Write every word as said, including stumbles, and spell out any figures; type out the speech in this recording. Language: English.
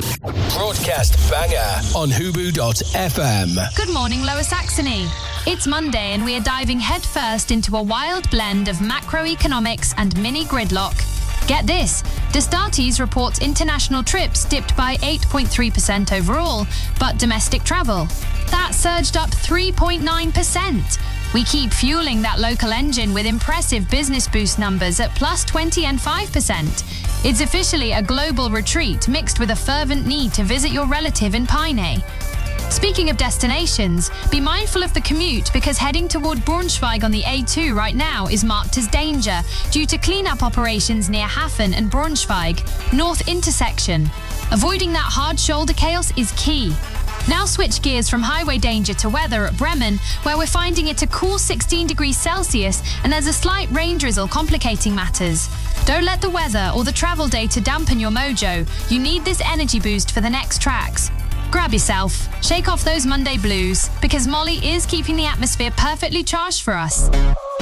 Broadcast banger on hubu dot f m. Good morning, Lower Saxony. It's Monday and we are diving headfirst into a wild blend of macroeconomics and mini gridlock. Get this, Destatis reports international trips dipped by eight point three percent overall, but domestic travel, that surged up three point nine percent. We keep fueling that local engine with impressive business boost numbers at plus twenty and five percent. It's officially a global retreat mixed with a fervent need to visit your relative in Peine. Speaking of destinations, be mindful of the commute because heading toward Braunschweig on the A two right now is marked as danger due to cleanup operations near Hafen and Braunschweig, north intersection. Avoiding that hard shoulder chaos is key. Now switch gears from highway danger to weather at Bremen, where we're finding it a cool sixteen degrees Celsius and there's a slight rain drizzle complicating matters. Don't let the weather or the travel data dampen your mojo. You need this energy boost for the next tracks. Grab yourself, shake off those Monday blues, because Molly is keeping the atmosphere perfectly charged for us.